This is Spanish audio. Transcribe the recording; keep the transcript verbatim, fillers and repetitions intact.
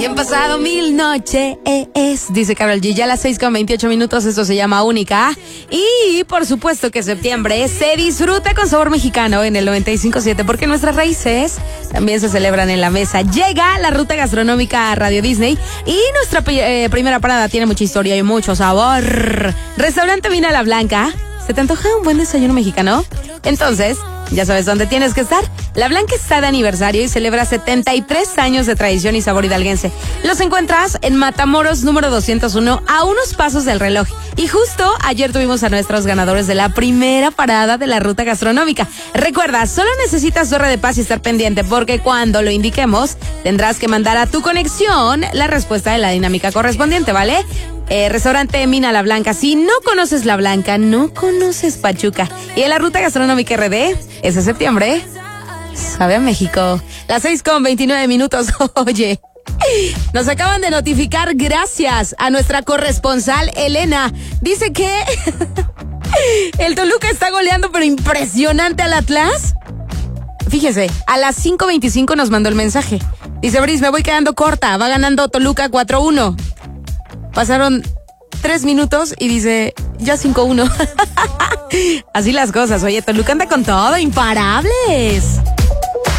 Y han pasado mil noches, dice Karol G. Ya a las seis con veintiocho minutos, esto se llama Única. Y por supuesto que septiembre se disfruta con sabor mexicano en el noventa y cinco punto siete, porque nuestras raíces también se celebran en la mesa. Llega la ruta gastronómica a Radio Disney y nuestra eh, primera parada tiene mucha historia y mucho sabor. Restaurante Mina La Blanca. ¿Se te antoja un buen desayuno mexicano? Entonces, ya sabes dónde tienes que estar. La Blanca está de aniversario y celebra setenta y tres años de tradición y sabor hidalguense. Los encuentras en Matamoros número doscientos uno, a unos pasos del reloj. Y justo ayer tuvimos a nuestros ganadores de la primera parada de la ruta gastronómica. Recuerda, solo necesitas Torre de Paz y estar pendiente, porque cuando lo indiquemos, tendrás que mandar a tu conexión la respuesta de la dinámica correspondiente, ¿vale? Eh, restaurante Mina La Blanca. Si no conoces La Blanca, no conoces Pachuca. Y en la ruta gastronómica R D, ese septiembre, sabe a México. Las seis con veintinueve minutos. Oye, nos acaban de notificar, gracias a nuestra corresponsal Elena. Dice que el Toluca está goleando, pero impresionante, al Atlas. Fíjese, a las cinco veinticinco nos mandó el mensaje. Dice: Bris, me voy quedando corta, va ganando Toluca cuatro uno. Pasaron tres minutos y dice, ya cinco uno. Así las cosas. Oye, Toluca anda con todo, imparables.